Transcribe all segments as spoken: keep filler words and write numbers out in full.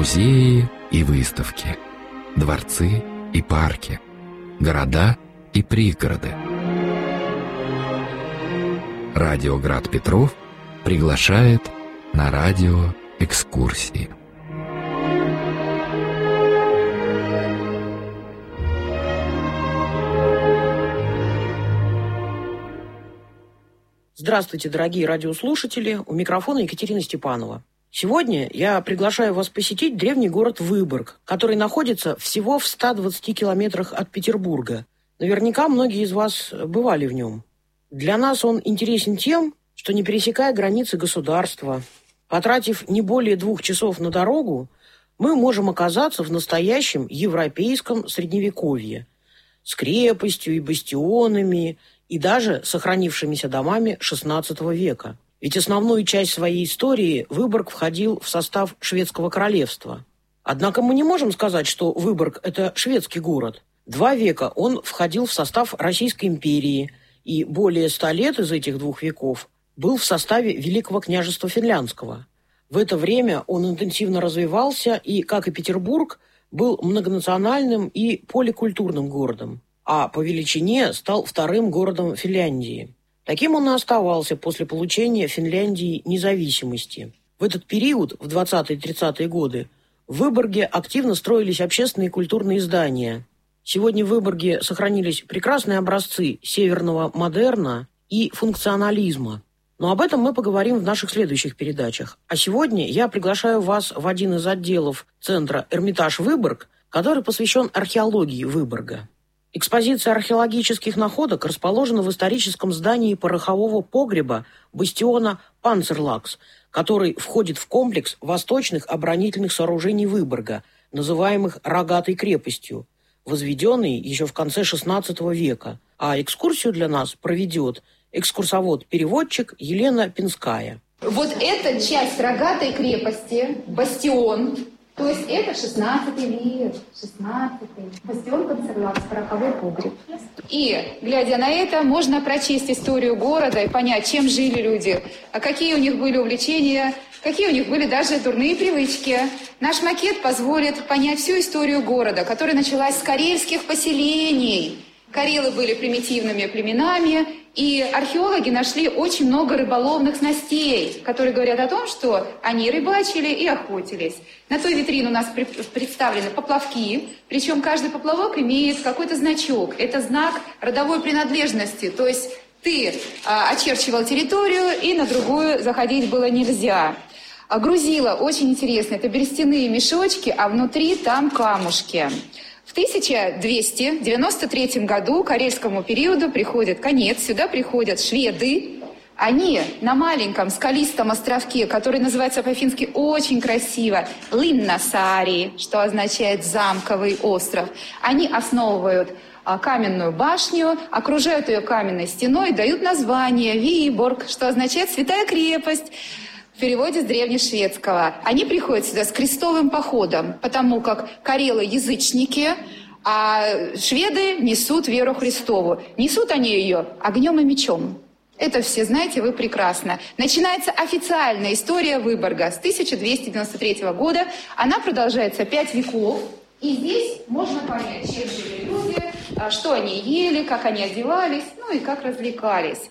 Музеи и выставки, дворцы и парки, города и пригороды. Радио Град Петров приглашает на радиоэкскурсии. Здравствуйте, дорогие радиослушатели, у микрофона Екатерина Степанова. Сегодня я приглашаю вас посетить древний город Выборг, который находится всего в ста двадцати километрах от Петербурга. Наверняка многие из вас бывали в нем. Для нас он интересен тем, что, не пересекая границы государства, потратив не более двух часов на дорогу, мы можем оказаться в настоящем европейском средневековье с крепостью и бастионами, и даже сохранившимися домами шестнадцатого века. Ведь основную часть своей истории Выборг входил в состав шведского королевства. Однако мы не можем сказать, что Выборг – это шведский город. Два века он входил в состав Российской империи, и более ста лет из этих двух веков был в составе Великого княжества Финляндского. В это время он интенсивно развивался и, как и Петербург, был многонациональным и поликультурным городом, а по величине стал вторым городом Финляндии. Таким он и оставался после получения Финляндии независимости. В этот период, в двадцатые-тридцатые годы, в Выборге активно строились общественные и культурные здания. Сегодня в Выборге сохранились прекрасные образцы северного модерна и функционализма. Но об этом мы поговорим в наших следующих передачах. А сегодня я приглашаю вас в один из отделов центра «Эрмитаж Выборг», который посвящен археологии Выборга. Экспозиция археологических находок расположена в историческом здании порохового погреба бастиона Панцерлакс, который входит в комплекс восточных оборонительных сооружений Выборга, называемых «Рогатой крепостью», возведенный еще в конце шестнадцатого века. А экскурсию для нас проведет экскурсовод-переводчик Елена Пинская. Вот эта часть Рогатой крепости, бастион, то есть это шестнадцатый век, шестнадцатый, бастион Панцерлакс, пороховой погреб. И, глядя на это, можно прочесть историю города и понять, чем жили люди, а какие у них были увлечения, какие у них были даже дурные привычки. Наш макет позволит понять всю историю города, которая началась с карельских поселений. Карелы были примитивными племенами, и археологи нашли очень много рыболовных снастей, которые говорят о том, что они рыбачили и охотились. На той витрине у нас представлены поплавки, причем каждый поплавок имеет какой-то значок. Это знак родовой принадлежности, то есть ты а, очерчивал территорию, и на другую заходить было нельзя. А грузило очень интересно, это берестяные мешочки, а внутри там камушки. В тысяча двести девяносто третьем году, к карельскому периоду, приходит конец. Сюда приходят шведы. Они на маленьком скалистом островке, который называется по-фински очень красиво Линнасаари, что означает «замковый остров». Они основывают а, каменную башню, окружают ее каменной стеной, дают название Виборг, что означает «святая крепость». В переводе с древнешведского. Они приходят сюда с крестовым походом, потому как карелы язычники, а шведы несут веру Христову. Несут они ее огнем и мечом. Это все знаете вы прекрасно. Начинается официальная история Выборга с тысяча двести девяносто третьего года. Она продолжается пять веков. И здесь можно понять, чем жили люди, что они ели, как они одевались, ну и как развлекались.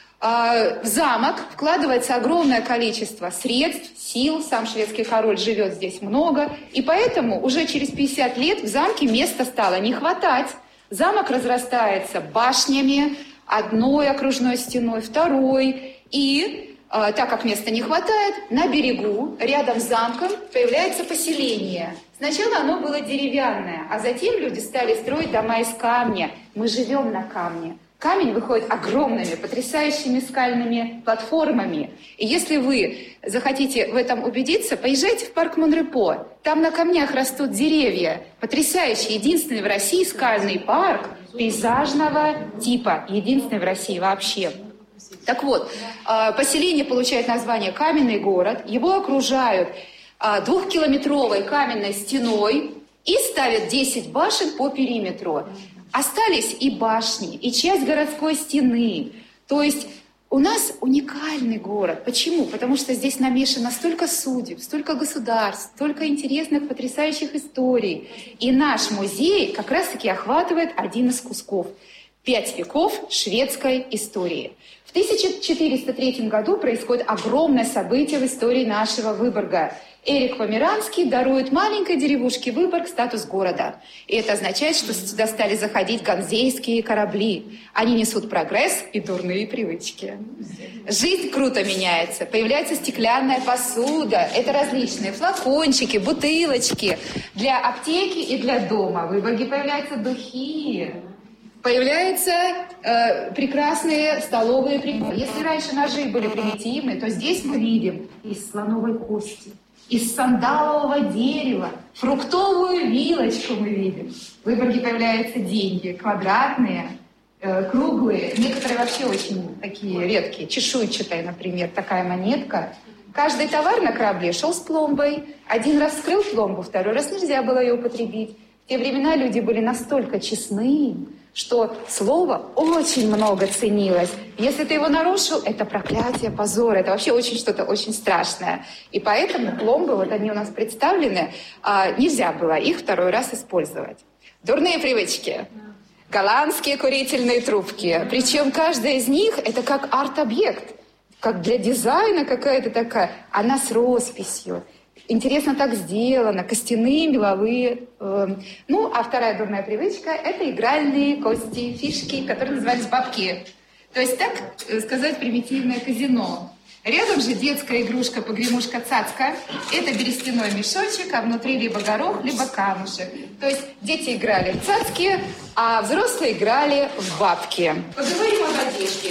В замок вкладывается огромное количество средств, сил. Сам шведский король живет здесь много. И поэтому уже через пятьдесят лет в замке места стало не хватать. Замок разрастается башнями, одной окружной стеной, второй. И так как места не хватает, на берегу, рядом с замком, появляется поселение. Сначала оно было деревянное, а затем люди стали строить дома из камня. Мы живем на камне. Камень выходит огромными, потрясающими скальными платформами. И если вы захотите в этом убедиться, поезжайте в парк Монрепо. Там на камнях растут деревья. Потрясающий, единственный в России скальный парк пейзажного типа. Единственный в России вообще. Так вот, поселение получает название «Каменный город». Его окружают двухкилометровой каменной стеной и ставят десять башен по периметру. Остались и башни, и часть городской стены. То есть У нас уникальный город. Почему? Потому что здесь намешано столько судеб, столько государств, столько интересных, потрясающих историй. И наш музей как раз-таки охватывает один из кусков. Пять веков шведской истории. В тысяча четыреста третьем году происходит огромное событие в истории нашего Выборга. Эрик Померанский дарует маленькой деревушке Выборг статус города. И это означает, что сюда стали заходить ганзейские корабли. Они несут прогресс и дурные привычки. Жизнь круто меняется. Появляется стеклянная посуда. Это различные флакончики, бутылочки. Для аптеки и для дома. В Выборге появляются духи. Появляются э, прекрасные столовые приборы. Если раньше ножи были примитивны, то здесь мы видим из слоновой кости, из сандалового дерева, фруктовую вилочку мы видим. В Выборге появляются деньги, квадратные, э, круглые, некоторые вообще очень такие редкие, чешуйчатые, например, такая монетка. Каждый товар на корабле шел с пломбой. Один раз вскрыл пломбу, второй раз нельзя было ее употребить. В те времена люди были настолько честны, что слово очень много ценилось. Если ты его нарушил, это проклятие, позор, это вообще очень что-то очень страшное. И поэтому пломбы, вот они у нас представлены, а, нельзя было их второй раз использовать. Дурные привычки. Голландские курительные трубки. Причем каждая из них это как арт-объект, как для дизайна какая-то такая. Она с росписью. Интересно так сделано, костяные, меловые. Э, ну, а вторая дурная привычка – это игральные кости, фишки, которые назывались бабки. То есть, так сказать, примитивное казино. Рядом же детская игрушка погремушка-цацка. Это берестяной мешочек, а внутри либо горох, либо камушек. То есть дети играли в цацки, а взрослые играли в бабки. Поговорим об одежде.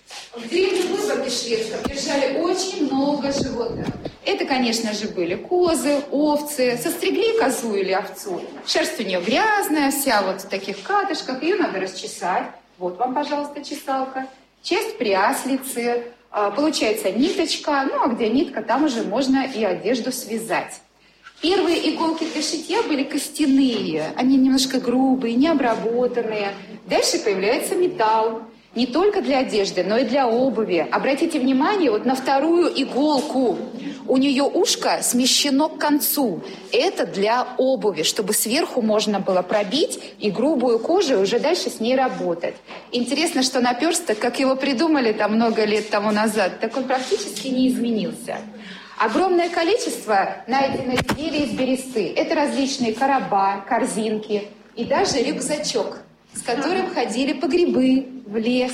В древнем Выборге шведском держали очень много животных. Это, конечно же, были козы, овцы. Состригли козу или овцу. Шерсть у нее грязная, вся вот в таких катышках. Ее надо расчесать. Вот вам, пожалуйста, чесалка. Часть пряслицы. Получается ниточка. Ну, а где нитка, там уже можно и одежду связать. Первые иголки для шитья были костяные. Они немножко грубые, необработанные. Дальше появляется металл. Не только для одежды, но и для обуви. Обратите внимание вот на вторую иголку. У нее ушко смещено к концу. Это для обуви, чтобы сверху можно было пробить и грубую кожу, и уже дальше с ней работать. Интересно, что наперсток, как его придумали там много лет тому назад, так он практически не изменился. Огромное количество найденных изделий из бересты. Это различные короба, корзинки и даже рюкзачок, с которым ходили по грибы в лес.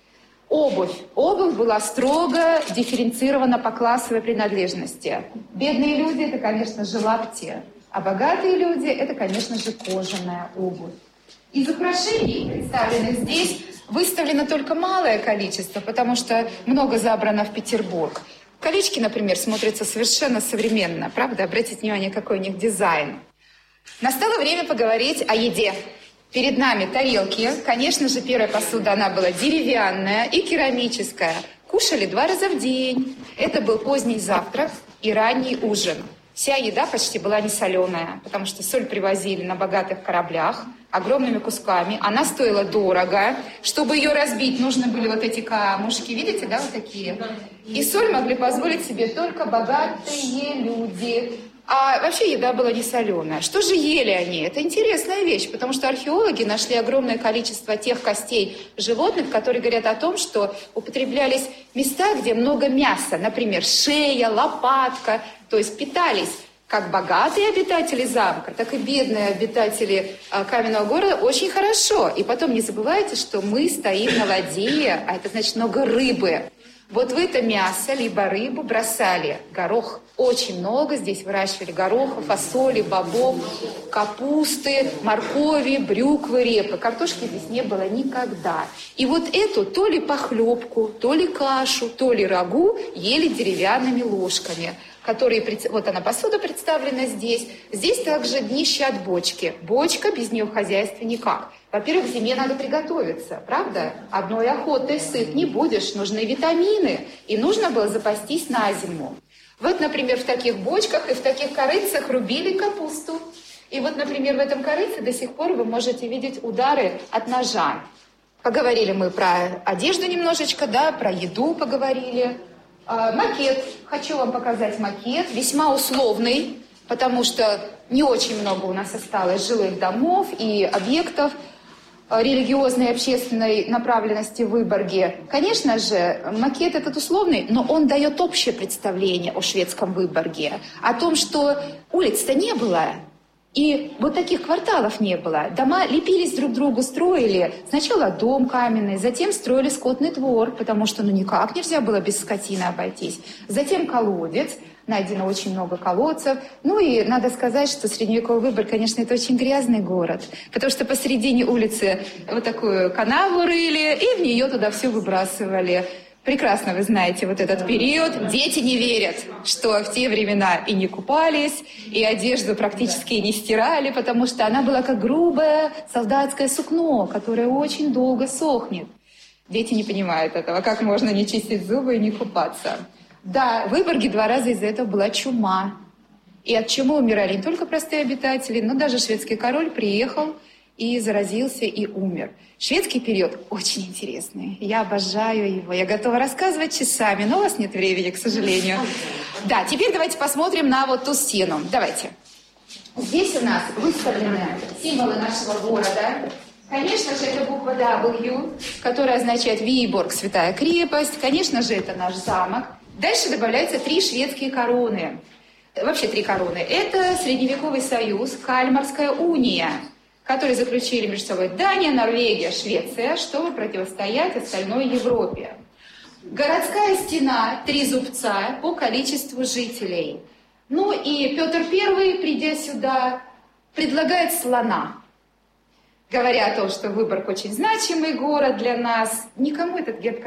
Обувь. Обувь была строго дифференцирована по классовой принадлежности. Бедные люди – это, конечно же, лапти, а богатые люди – это, конечно же, кожаная обувь. Из украшений, представленных здесь, выставлено только малое количество, потому что много забрано в Петербург. Колечки, например, смотрятся совершенно современно, правда? Обратите внимание, какой у них дизайн. Настало время поговорить о еде. Перед нами тарелки. Конечно же, первая посуда, она была деревянная и керамическая. Кушали два раза в день. Это был поздний завтрак и ранний ужин. Вся еда почти была не соленая, потому что соль привозили на богатых кораблях огромными кусками. Она стоила дорого. Чтобы ее разбить, нужны были вот эти камушки. Видите, да, вот такие? И соль могли позволить себе только богатые люди. А вообще еда была не соленая. Что же ели они? Это интересная вещь, потому что археологи нашли огромное количество тех костей животных, которые говорят о том, что употреблялись места, где много мяса. Например, шея, лопатка. То есть питались как богатые обитатели замка, так и бедные обитатели а, каменного города очень хорошо. И потом не забывайте, что мы стоим на ладье, а это значит много рыбы. Вот в это мясо, либо рыбу бросали горох. Очень много здесь выращивали гороха, фасоли, бобов, капусты, моркови, брюквы, репы. Картошки здесь не было никогда. И вот эту то ли похлебку, то ли кашу, то ли рагу ели деревянными ложками, которые, вот она посуда представлена здесь. Здесь также днище от бочки. Бочка, без нее в хозяйстве никак. Во-первых, к зиме надо приготовиться, правда? Одной охотой сыт не будешь, нужны витамины. И нужно было запастись на зиму. Вот, например, в таких бочках и в таких корыцах рубили капусту. И вот, например, в этом корыце до сих пор вы можете видеть удары от ножа. Поговорили мы про одежду немножечко, да, про еду поговорили. А, макет. Хочу вам показать макет. Весьма условный, потому что не очень много у нас осталось жилых домов и объектов религиозной и общественной направленности в Выборге. Конечно же, макет этот условный, но он дает общее представление о шведском Выборге, о том, что улиц-то не было, и вот таких кварталов не было. Дома лепились друг к другу, строили сначала дом каменный, затем строили скотный двор, потому что ну никак нельзя было без скотины обойтись. Затем колодец. Найдено очень много колодцев. Ну и надо сказать, что средневековый Выборг, конечно, это очень грязный город, потому что посередине улицы вот такую канаву рыли и в нее туда все выбрасывали. Прекрасно вы знаете вот этот период. Дети не верят, что в те времена и не купались, и одежду практически не стирали, потому что она была как грубое солдатское сукно, которое очень долго сохнет. Дети не понимают этого, как можно не чистить зубы и не купаться. Да, в Выборге два раза из-за этого была чума. И от чумы умирали не только простые обитатели, но даже шведский король приехал и заразился, и умер. Шведский период очень интересный. Я обожаю его. Я готова рассказывать часами, но у вас нет времени, к сожалению. Да, теперь давайте посмотрим на вот ту стену. Давайте. Здесь у нас выставлены символы нашего города. Конечно же, это буква W, которая означает Виборг, святая крепость. Конечно же, это наш замок. Дальше добавляются три шведские короны. Вообще три короны. Это средневековый союз, Кальмарская уния, который заключили между собой Дания, Норвегия, Швеция, чтобы противостоять остальной Европе. Городская стена, три зубца по количеству жителей. Ну и Петр Первый, придя сюда, предлагает слона. Говоря о том, что Выборг очень значимый город для нас, никому этот герб,